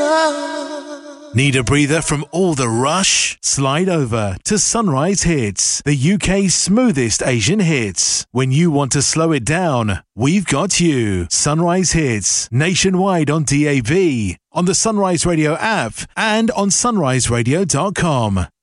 Need a breather from all the rush? Slide over to Sunrise Hits, the UK's smoothest Asian hits. When you want to slow it down, we've got you. Sunrise Hits, nationwide on DAB, on the Sunrise Radio app, and on sunriseradio.com.